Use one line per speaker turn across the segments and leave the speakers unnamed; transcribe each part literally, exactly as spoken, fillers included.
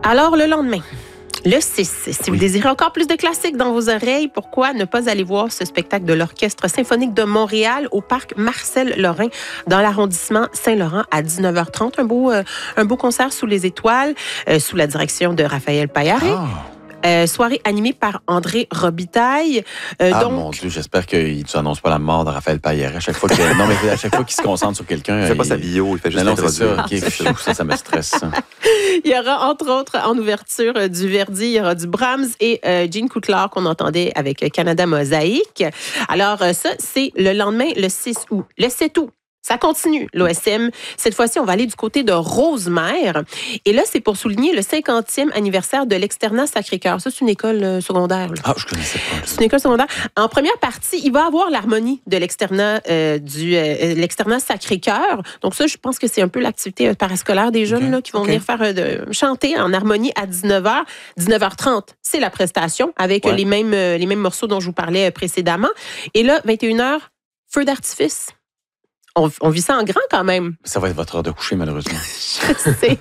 Alors, le lendemain, le six, si vous
Oui.
désirez encore plus de classiques dans vos oreilles, pourquoi ne pas aller voir ce spectacle de l'Orchestre symphonique de Montréal au parc Marcel-Lorrain dans l'arrondissement Saint-Laurent à dix-neuf heures trente. Un beau, euh, un beau concert sous les étoiles, euh, sous la direction de Raphaël Payaré.
Ah,
Euh, soirée animée par André Robitaille. Euh,
ah
donc,
mon Dieu, j'espère qu'il ne annonce pas la mort de Raphaël Payaré à chaque fois que, non, mais à chaque fois qu'il se concentre sur quelqu'un.
Il fait pas
il...
sa bio, il fait juste
Non, non, c'est
l'introduire.
ça. OK, ça, ça me stresse. Ça.
il y aura entre autres en ouverture euh, du Verdi, il y aura du Brahms et euh, Gene Coutlar qu'on entendait avec euh, Canada Mosaïque. Alors euh, ça, c'est le lendemain, le six août. Le sept août. Ça continue, l'O S M. Cette fois-ci, on va aller du côté de Rosemère. Et là, c'est pour souligner le cinquantième anniversaire de l'Externat Sacré-Cœur. Ça, c'est une école euh, secondaire. Là.
Ah, je connaissais pas.
C'est une école secondaire. En première partie, il va avoir l'harmonie de l'externat euh, du euh, l'externat Sacré-Cœur. Donc ça, je pense que c'est un peu l'activité euh, parascolaire des jeunes
Okay.
là, qui vont
Okay.
venir faire euh, de, chanter en harmonie à dix-neuf heures. dix-neuf heures trente, c'est la prestation avec
Ouais.
euh, les mêmes euh, les mêmes morceaux dont je vous parlais euh, précédemment. Et là, vingt et une heures, feu d'artifice. On, on vit ça en grand quand même.
Ça va être votre heure de coucher, malheureusement.
c'est,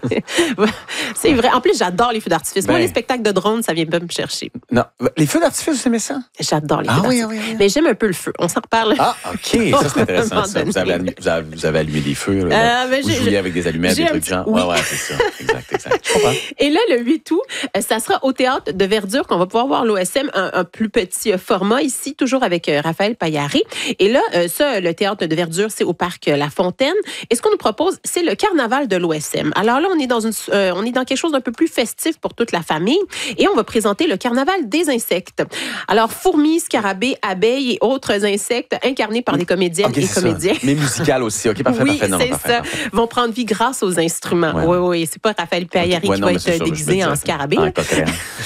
c'est vrai. En plus, j'adore les feux d'artifice. Moi,
Ben.
les spectacles de drones, ça vient pas me chercher.
Non, les feux d'artifice, vous aimez ça?
J'adore les
Ah
feux
oui,
d'artifice.
oui, oui.
Mais j'aime un peu le feu. On s'en reparle.
Ah, OK. Ça, c'est intéressant.
moment
Ça. Vous, avez,
donné.
vous, avez, vous avez allumé des feux. Là,
Euh, ben,
vous
j'ai-
jouiez avec des allumettes,
j'ai
des
un
trucs
petit-
genre.
oui.
Ouais, ouais, c'est ça. Exact, exact. Je comprends.
Et là, le huit août, euh, ça sera au Théâtre de Verdure qu'on va pouvoir voir l'O S M, un, un plus petit euh, format ici, toujours avec euh, Raphaël Payaré. Et là, euh, ça, le Théâtre de Verdure, c'est au parc euh, La Fontaine. Et ce qu'on nous propose, c'est le carnaval de l'O S M. Alors là, on est dans une, euh, on est dans quelque chose d'un peu plus festif pour toute la famille. Et on va présenter le carnaval des insectes. Alors, fourmis, scarabées, abeilles et autres insectes incarnés par des comédiennes
OK,
et
c'est
comédiens.
ça. Mais musical aussi. OK, parfait,
oui,
parfait. Non,
c'est
parfait,
ça.
parfait.
Vont prendre vie grâce aux instruments.
Ouais.
Oui, oui. C'est pas Raphaël Payaré
Ouais,
qui
non,
va
mais
être
c'est sûr, je me
déguisé
disais.
en scarabée.
En
là.
coquerelle.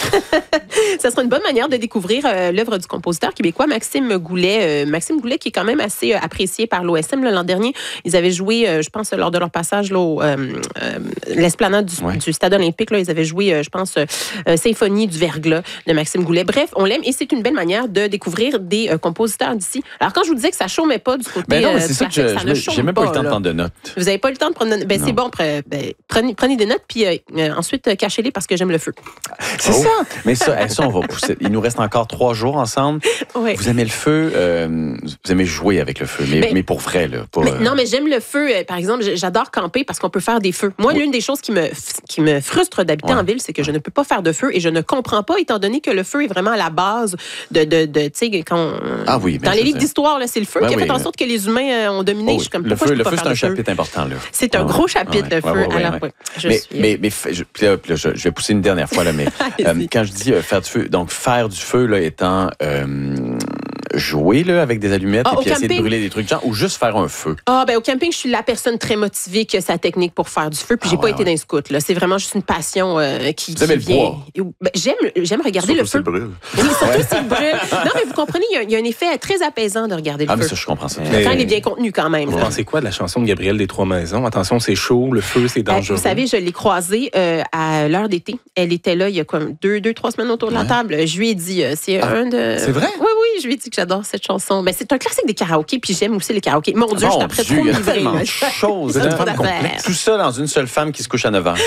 Ça sera une bonne manière de découvrir euh, l'œuvre du compositeur québécois Maxime Goulet. Euh, Maxime Goulet qui est quand même assez euh, apprécié par l'O S M. Là, l'an dernier, ils avaient joué, euh, je pense, lors de leur passage là, au euh, euh, l'esplanade du,
Ouais.
du Stade olympique. Là, ils avaient joué, euh, je pense, euh, euh, Symphonie du verglas de Maxime Goulet. Bref, on l'aime et c'est une belle manière de découvrir des euh, compositeurs d'ici. Alors, quand je vous disais que ça chômait pas du côté
Ben non, mais
euh,
c'est ça que
classique,
je-
ça
je
ne
j'ai
chôme
même pas eu le temps de
là.
prendre de notes.
Vous n'avez pas eu le temps de prendre... Ben, c'est
Non.
bon, pre- ben, prenez, prenez des notes, puis euh, euh, ensuite, euh, cachez-les parce que j'aime le feu.
C'est ça. Mais ça, eh, ça, on va pousser. Il nous reste encore trois jours ensemble.
Oui.
Vous aimez le feu, euh, vous aimez jouer avec le feu, mais,
Mais-
mais pour vrai, là. Pas,
Mais-
euh,
non, mais j'aime le feu. Euh, Par exemple, j- j'adore camper parce qu'on peut faire des feux. Moi,
Oui.
l'une des choses qui me, qui me frustre d'habiter
Ouais.
en ville, c'est que je ne peux pas faire de feu et je ne comprends pas, étant donné que le feu est vraiment à la base de, de, de tu sais, quand on-
Ah oui, ben,
dans les
je
livres
sais.
d'histoire, là, c'est le feu
Ben
qui a
oui,
fait en
mais-
sorte que les humains euh, ont dominé.
Oh,
Je suis comme,
le
pourquoi
feu,
je
le
peux
feu
pas
c'est un
faire de feu?
chapitre important. Là.
C'est un
Ah ouais.
gros chapitre,
Ah
le
ouais.
feu.
Ouais, ouais, ouais,
Alors,
ouais.
ouais, je
mais,
suis-
mais, mais f- je, puis là, puis là, je, je vais pousser une dernière fois, là, mais euh,
Allez-y.
quand je dis euh, faire du feu, donc faire du feu là, étant euh, jouer là, avec des allumettes
Ah,
et
au
puis essayer de
camping?
brûler des trucs, genre, ou juste faire un feu.
Ah, ben au camping, je suis la personne très motivée qui a sa technique pour faire du feu. Puis
Ah
j'ai
ouais,
pas été
ouais.
dans les scouts. Là. C'est vraiment juste une passion euh, qui,
Vous aimez
qui
le
vient.
bois?
Ben, j'aime, j'aime regarder
Surtout
le
si
feu.
le brûle.
Oui, surtout s'il brûle. Non, mais vous comprenez, il y a- il y, a un effet très apaisant de regarder le
Ah, mais
feu.
ça, je comprends ça.
Mais-
Quand il est bien contenu, quand même.
Vous
là.
pensez quoi de la chanson de Gabriel des Trois Maisons? Attention, c'est chaud, le feu, c'est
Euh,
dangereux.
Vous savez, je l'ai croisée euh, à l'heure d'été. Elle était là il y a comme deux, deux trois semaines autour de la
Ouais.
table. Je lui ai dit, euh, c'est
Ah,
un de...
c'est vrai?
Oui, oui, je lui ai dit que j'adore cette chanson. Ben, c'est un classique des karaokés, puis j'aime aussi les karaokés. Mon Dieu, je
Mon
suis après
Dieu,
trop
il y a
livrée.
tellement
là.
de choses.
Trop
hein.
d'affaires.
Tout ça dans une seule femme qui se couche à neuf ans.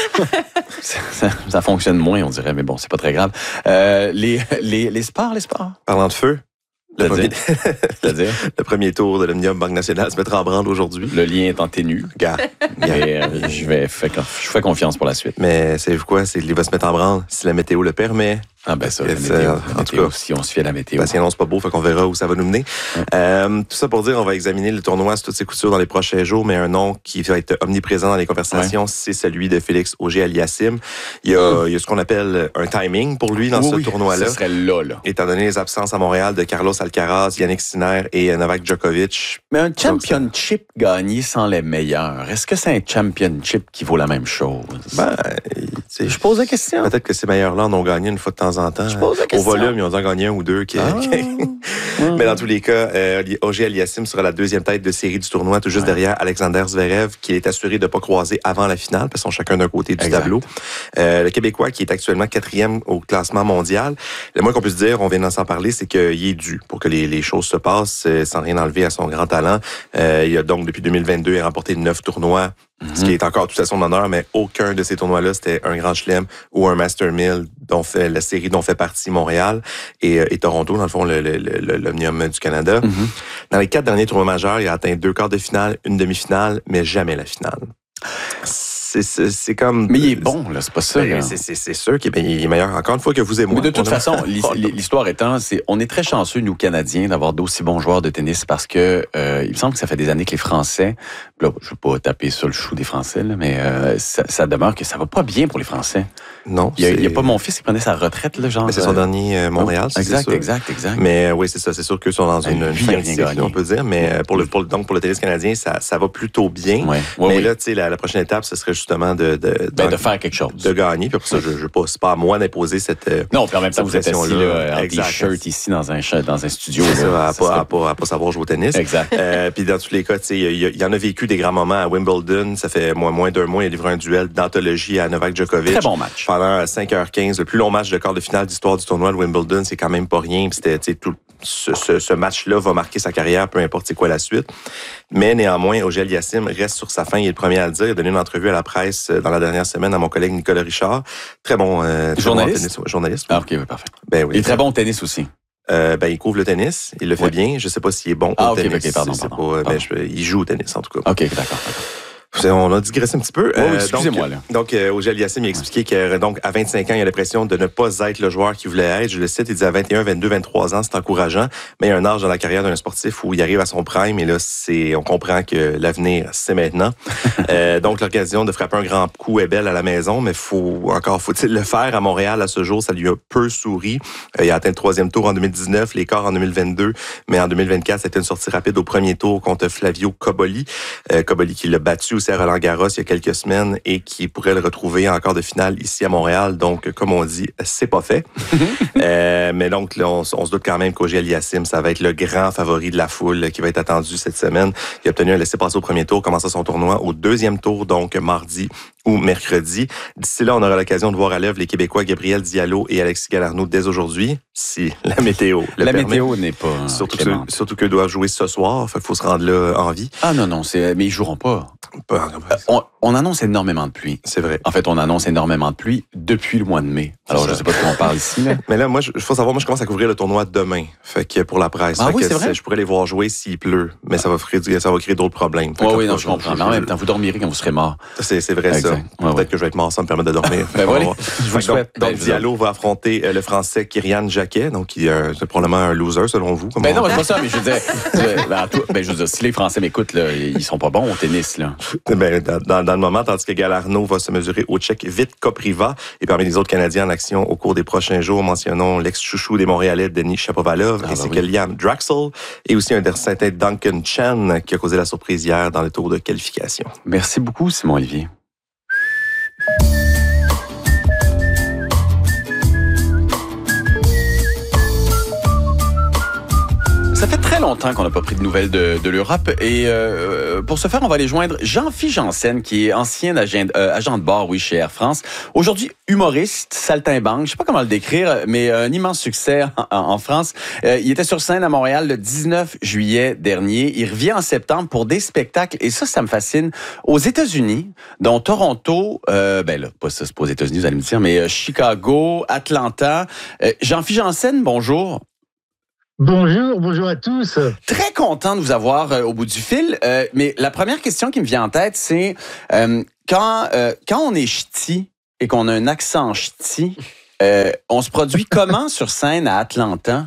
ça, ça- ça fonctionne moins, on dirait, mais bon, c'est pas très grave. Euh, les, les, les sports, les sports.
Parlant de feu, le premier,
C'est-à-dire? C'est-à-dire,
le premier tour de l'Omnium Banque Nationale se mettra en branle aujourd'hui.
le lien est en ténu.
Regarde.
Mais euh, je vais faire, je fais confiance pour la suite.
Mais savez-vous quoi? C'est qu'il va se mettre en branle si la météo le permet.
Ah ben ça, la
Yes,
météo,
euh,
la
en tout
météo,
cas.
si on se fie à la météo.
Parce qu'il annonce pas beau, fait qu'on verra où ça va nous mener. Euh, tout ça pour dire, on va examiner le tournoi sous toutes ses coutures dans les prochains jours, mais un nom qui va être omniprésent dans les conversations, c'est celui de Félix Auger-Aliassime. Il y a, il y a ce qu'on appelle un timing pour lui dans
Oui,
ce
oui,
tournoi-là.
Ce serait là, là.
Étant donné les absences à Montréal de Carlos Alcaraz, Yannick Sinner et Novak Djokovic.
Mais un championship gagné sans les meilleurs, est-ce que c'est un championship qui vaut la même chose?
Ben, tu sais,
je pose la question.
peut-être que ces meilleurs-là en ont gagné une fois de temps en temps.
Je pose la
Au
question.
volume, ils ont en gagné un ou deux. Qui,
Ah.
Mais dans tous les cas, euh, Auger-Aliassime sera la deuxième tête de série du tournoi, tout juste
Ouais.
derrière Alexander Zverev, qui est assuré de ne pas croiser avant la finale, parce qu'ils sont chacun d'un côté du
Exact.
tableau. Euh, le Québécois, qui est actuellement quatrième au classement mondial, le moins qu'on puisse dire, on vient d'en s'en parler, c'est qu'il est dû pour que les, les choses se passent, euh, sans rien enlever à son grand talent. Euh, il a donc, depuis deux mille vingt-deux, il a remporté neuf tournois, mm-hmm. ce qui est encore tout à son honneur, mais aucun de ces tournois-là, c'était un Grand Chelem ou un Master mille dont fait la série dont fait partie Montréal et, et Toronto, dans le fond, le, le, le, l'Omnium du Canada. Mm-hmm. Dans les quatre derniers tournois majeurs, il a atteint deux quarts de finale, une demi-finale, mais jamais la finale. C'est, c'est, c'est comme...
Mais il est bon, là, c'est pas ça.
Ben, c'est, c'est, c'est sûr qu'il est meilleur, encore une fois, que vous et moi.
Mais de toute façon, l'histoire étant, c'est, on est très chanceux, nous, Canadiens, d'avoir d'aussi bons joueurs de tennis parce que euh, il me semble que ça fait des années que les Français, là, je veux pas taper sur le chou des Français, là, mais euh, ça, ça demeure que ça va pas bien pour les Français.
Non.
Il y a, il y a pas mon fils qui prenait sa retraite, là, genre...
Mais c'est son euh, dernier euh, Montréal,
oh,
c'est
exact,
sûr.
Exact, exact,
Mais euh, oui, c'est ça, c'est sûr qu'eux sont dans une, une fin de cycle, on peut dire, mais pour le, pour, donc pour le tennis canadien, ça, ça va plutôt bien.
Ouais.
Ouais, mais
oui.
là, tu sais, la, la prochaine étape, ce serait justement de... de
Ben, de faire quelque chose.
De gagner. Puis pour ça, je ne pas, c'est pas à moi d'imposer cette.
Non, puis en même temps, vous êtes assis là, en
exact.
t-shirt ici dans un, dans un studio.
C'est
là,
ça, à, pas, à, pas, à pas savoir jouer au tennis.
Exact.
Euh, puis dans tous les cas, il y, y en a vécu des grands moments à Wimbledon. Ça fait moins, moins d'un mois, il a livré un duel d'anthologie à Novak Djokovic.
Très bon match.
Pendant cinq heures quinze, le plus long match de quart de finale d'histoire du tournoi de Wimbledon, c'est quand même pas rien. Puis c'était, tu sais, tout. Ce, ce, ce match-là va marquer sa carrière, peu importe c'est quoi la suite. Mais néanmoins, Auger-Aliassime reste sur sa fin. Il est le premier à le dire. Il a donné une entrevue à la presse dans la dernière semaine à mon collègue Nicolas Richard. Très bon, euh, très
journaliste.
Bon tennis, journaliste.
Ah, ok, oui, parfait.
Ben, oui,
il est très bon au tennis aussi.
Euh, ben, il couvre le tennis. Il le fait oui. bien. Je sais pas s'il est bon
ah,
au
okay,
tennis.
Ok, pardon,
c'est
pardon.
Pas,
pardon.
Ben, je, il joue au tennis, en tout cas.
Ok, d'accord.
On a digressé un petit peu.
Oh, excusez-moi,
donc,
là.
Donc, euh, Auger-Aliassime, il a expliqué que, donc, à vingt-cinq ans, il a l'impression de ne pas être le joueur qu'il voulait être. Je le cite, il dit à vingt et un, vingt-deux, vingt-trois ans, c'est encourageant, mais il y a un âge dans la carrière d'un sportif où il arrive à son prime et là, c'est, on comprend que l'avenir, c'est maintenant. euh, donc, l'occasion de frapper un grand coup est belle à la maison, mais faut, encore faut-il le faire à Montréal à ce jour, ça lui a peu souri. Euh, il a atteint le troisième tour en deux mille dix-neuf, les quarts en deux mille vingt-deux, mais en deux mille vingt-quatre, c'était une sortie rapide au premier tour contre Flavio Cobolli. Euh, Cobolli qui l'a battu aussi à Roland-Garros il y a quelques semaines et qui pourrait le retrouver en quart de finale ici à Montréal. Donc, comme on dit, c'est pas fait. euh, mais donc, là, on, on se doute quand même qu'Auger-Aliassime, ça va être le grand favori de la foule qui va être attendu cette semaine. Il a obtenu un laissez-passer au premier tour, commença son tournoi au deuxième tour, donc mardi ou mercredi. D'ici là, on aura l'occasion de voir à l'œuvre les Québécois Gabriel Diallo et Alexis Galarneau dès aujourd'hui, si la météo le
La
permet.
météo n'est pas
Surtout que, surtout qu'eux doivent jouer ce soir, fait qu'il faut se rendre là en vie.
Ah non, non, c'est, mais ils joueront pas.
Pas
euh, on, on annonce énormément de pluie.
C'est vrai.
En fait, on annonce énormément de pluie depuis le mois de mai. Alors, je sais pas de quoi on parle ici. Là.
Mais là, moi, il faut savoir, moi, je commence à couvrir le tournoi demain. Fait que pour la presse.
Ah
fait
oui,
que
c'est vrai?
Je pourrais les voir jouer s'il pleut, mais ça va créer, ça va créer d'autres problèmes.
Oui, oui, non, je comprends. Mais en même temps, vous dormirez quand vous serez mort.
C'est, c'est vrai,
exact.
ça.
Ouais,
Peut-être
ouais.
que je vais être mort sans me permettre de dormir.
ben voilà, je vous le
souhaite. Donc,
ben,
donc Diallo va affronter euh, le Français Kyrian Jacquet, donc qui euh, c'est probablement un loser selon vous.
Ben non, c'est pas ça, mais je veux dire, ben, tout, ben, je veux dire, si les Français m'écoutent, là, ils sont pas bons au tennis, là.
Ben, dans, dans le moment, tandis que Galarneau va se mesurer au Tchèque Vit Kopriva. Et parmi les autres Canadiens en action au cours des prochains jours, mentionnons l'ex-chouchou des Montréalais, Denis Shapovalov,
ah,
ainsi
bah
que
oui.
Liam Draxel, et aussi un certain Duncan Chen qui a causé la surprise hier dans le tour de qualification.
Merci beaucoup, Simon-Olivier. Ça fait très longtemps qu'on n'a pas pris de nouvelles de, de l'Europe et euh, pour ce faire, on va aller joindre Jean-Philippe Janssen, qui est ancien agent, euh, agent de bord, oui, chez Air France. Aujourd'hui, humoriste, saltimbanque, je sais pas comment le décrire, mais un immense succès en, en France. Euh, il était sur scène à Montréal le dix-neuf juillet dernier. Il revient en septembre pour des spectacles et ça, ça me fascine. Aux États-Unis, dont Toronto, euh, ben là, pas ça, c'est pas aux États-Unis, vous allez me dire, mais euh, Chicago, Atlanta. Euh, Jean-Philippe Janssen, bonjour.
Bonjour, bonjour à tous.
Très content de vous avoir euh, au bout du fil. Euh, mais la première question qui me vient en tête, c'est euh, quand, euh, quand on est ch'ti et qu'on a un accent ch'ti, euh, on se produit comment sur scène à Atlanta?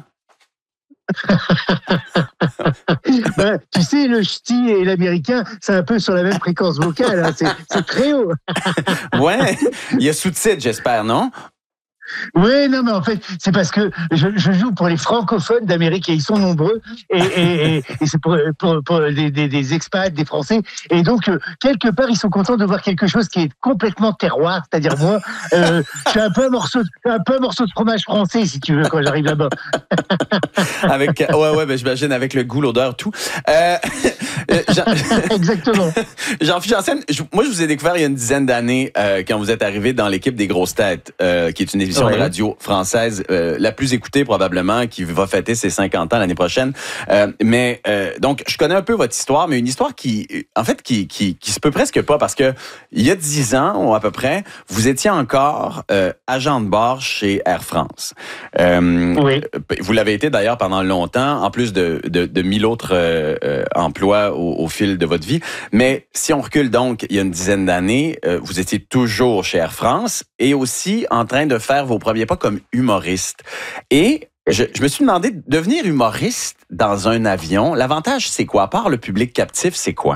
Ben, tu sais, le ch'ti et l'américain, c'est un peu sur la même fréquence vocale. Hein. C'est, c'est très haut.
Ouais, il y a sous-titres, j'espère, non?
Oui, non, mais en fait, c'est parce que je, je joue pour les francophones d'Amérique et ils sont nombreux et, et, et, et c'est pour, pour, pour des, des, des expats, des Français. Et donc, euh, quelque part, ils sont contents de voir quelque chose qui est complètement terroir. C'est-à-dire, moi, euh, je suis un peu un morceau, un peu un morceau de fromage français, si tu veux, quand j'arrive là-bas.
Avec, ouais, ouais, ben, j'imagine avec le goût, l'odeur, tout. Euh, Jean...
Exactement.
Jean-Philippe Janssen, je, moi, je vous ai découvert il y a une dizaine d'années euh, quand vous êtes arrivé dans l'équipe des Grosses Têtes, euh, qui est une émission l'émission
Ouais.
de radio française euh, la plus écoutée probablement, qui va fêter ses cinquante ans l'année prochaine. Euh, mais euh, donc, je connais un peu votre histoire, mais une histoire qui, en fait, qui, qui, qui se peut presque pas, parce que il y a dix ans, ou à peu près, vous étiez encore euh, agent de bord chez Air France. Euh,
Oui.
Vous l'avez été d'ailleurs pendant longtemps, en plus de, de, de mille autres euh, euh, emplois au, au fil de votre vie. Mais si on recule donc, il y a une dizaine d'années, euh, vous étiez toujours chez Air France et aussi en train de faire vos premiers pas comme humoriste. Et je, je me suis demandé, devenir humoriste dans un avion, l'avantage c'est quoi? À part le public captif, c'est quoi?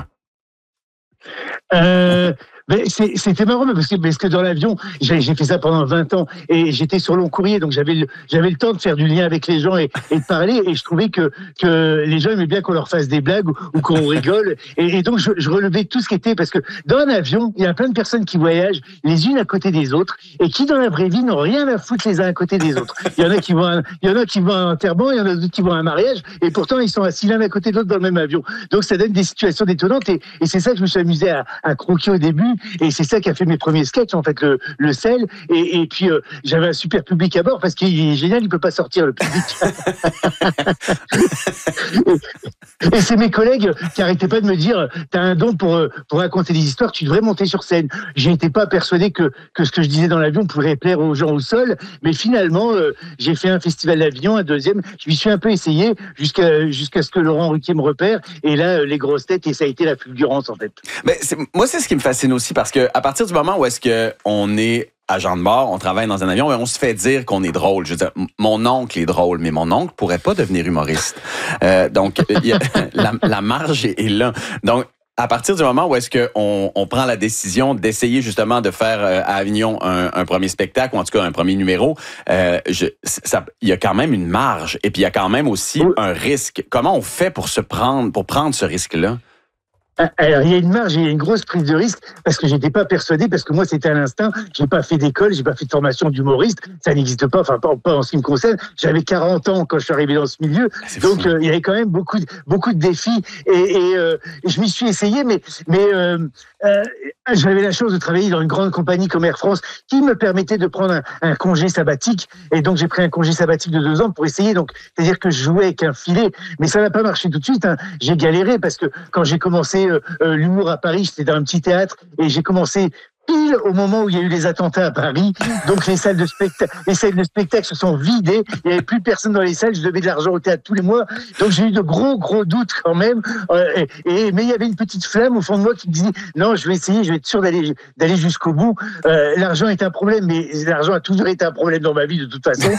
Euh, mais c'est- c'était marrant parce que, parce que dans l'avion, j'ai j'ai fait ça pendant vingt ans et j'étais sur long courrier, donc j'avais le, j'avais le temps de faire du lien avec les gens et, et de parler, et je trouvais que, que les gens aimaient bien qu'on leur fasse des blagues ou, ou qu'on rigole, et, et donc je, je relevais tout ce qui était, parce que dans un avion, il y a plein de personnes qui voyagent les unes à côté des autres et qui dans la vraie vie n'ont rien à foutre les uns à côté des autres. Il y en a qui vont à, il y en a qui vont à un enterrement, il y en a d'autres qui vont à un mariage, et pourtant ils sont assis l'un à côté de l'autre dans le même avion. Donc ça donne des situations détonnantes, et, et c'est ça que je me suis amusé à, à croquer au début, et c'est ça qui a fait mes premiers sketchs, en fait, le, le sel. Et, et puis euh, j'avais un super public à bord, parce qu'il est génial, il peut pas sortir, le public. et, et c'est mes collègues qui arrêtaient pas de me dire, t'as un don pour euh, pour raconter des histoires, tu devrais monter sur scène. J'étais pas persuadé que que ce que je disais dans l'avion pourrait plaire aux gens au sol, mais finalement euh, j'ai fait un festival d'avion, un deuxième, je m'y suis un peu essayé jusqu'à jusqu'à ce que Laurent Ruquier me repère, et là euh, les grosses têtes, et ça a été la fulgurance, en fait.
Ben, c'est, moi, c'est ce qui me fascine aussi, parce que à partir du moment où est-ce que on est agent de bord, on travaille dans un avion, et on se fait dire qu'on est drôle. Je veux dire, m- mon oncle est drôle, mais mon oncle pourrait pas devenir humoriste. Euh, donc, y a, la, la marge est, est là. Donc, à partir du moment où est-ce que on, on prend la décision d'essayer justement de faire euh, à Avignon un, un premier spectacle, ou en tout cas un premier numéro, euh, je, ça, il y a quand même une marge, et puis il y a quand même aussi
Oui.
un risque. Comment on fait pour se prendre, pour prendre ce risque-là?
Alors, il y a une marge, il y a une grosse prise de risque, parce que j'étais pas persuadé, parce que moi, c'était à l'instinct. J'ai pas fait d'école, j'ai pas fait de formation d'humoriste. Ça n'existe pas, enfin, pas, pas en ce qui me concerne. J'avais quarante ans quand je suis arrivé dans ce milieu.
C'est
Donc,
fou.
euh, il y avait quand même beaucoup de, beaucoup de défis. Et, et euh, je m'y suis essayé, mais, mais euh, euh, j'avais la chance de travailler dans une grande compagnie comme Air France, qui me permettait de prendre un, un congé sabbatique. Et donc, j'ai pris un congé sabbatique de deux ans pour essayer. Donc, c'est-à-dire que je jouais avec un filet. Mais ça n'a pas marché tout de suite, hein. J'ai galéré, parce que quand j'ai commencé euh, euh, l'humour à Paris, j'étais dans un petit théâtre, et j'ai commencé pile au moment où il y a eu les attentats à Paris. Donc les salles de spectacle, les salles de spectacle se sont vidées. Il n'y avait plus personne dans les salles. Je devais de l'argent au théâtre tous les mois. Donc j'ai eu de gros gros doutes quand même. Euh, et, et- mais il y avait une petite flamme au fond de moi qui me disait non, je vais essayer, je vais être sûr d'aller d'aller jusqu'au bout. Euh, l'argent est un problème, mais l'argent a toujours été un problème dans ma vie de toute façon.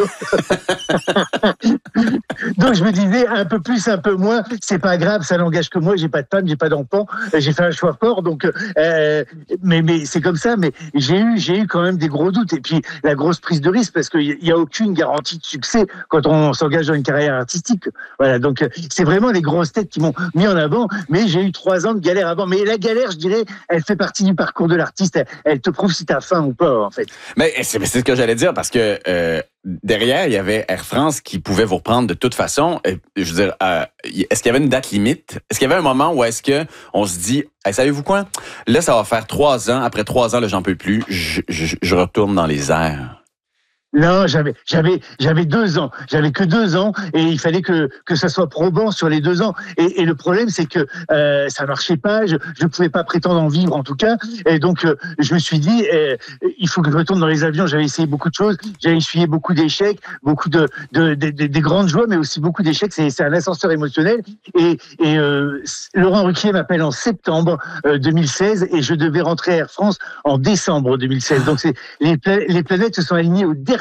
Donc, donc je me disais un peu plus, un peu moins, c'est pas grave, ça n'engage que moi. J'ai pas de femme, j'ai pas d'enfant. J'ai fait un choix fort. Donc, euh, mais mais c'est comme ça, mais j'ai eu, j'ai eu quand même des gros doutes. Et puis, la grosse prise de risque, parce qu'il n'y a aucune garantie de succès quand on s'engage dans une carrière artistique. Voilà, donc c'est vraiment les grosses têtes qui m'ont mis en avant, mais j'ai eu trois ans de galère avant. Mais la galère, je dirais, elle fait partie du parcours de l'artiste. Elle, elle te prouve si t'as faim ou pas, en fait.
Mais c'est, c'est ce que j'allais dire, parce que euh, derrière, il y avait Air France qui pouvait vous reprendre de toute façon. Et, je veux dire, euh, est-ce qu'il y avait une date limite? Est-ce qu'il y avait un moment où est-ce que on se dit, hey, savez-vous quoi? Là, ça va faire trois ans. Après trois ans, là, j'en peux plus. Je, je, je retourne dans les airs.
Non, j'avais, j'avais, j'avais deux ans. J'avais que deux ans, et il fallait que que ça soit probant sur les deux ans. Et, et le problème, c'est que euh, ça marchait pas. Je je pouvais pas prétendre en vivre, en tout cas. Et donc, euh, je me suis dit, euh, il faut que je retourne dans les avions. J'avais essayé beaucoup de choses. J'avais essuyé beaucoup d'échecs, beaucoup de, de, de, de des grandes joies, mais aussi beaucoup d'échecs. C'est c'est un ascenseur émotionnel. Et et euh, Laurent Ruquier m'appelle en septembre euh, deux mille seize, et je devais rentrer à Air France en décembre deux mille seize. Donc, c'est les pla- les planètes se sont alignées au dernier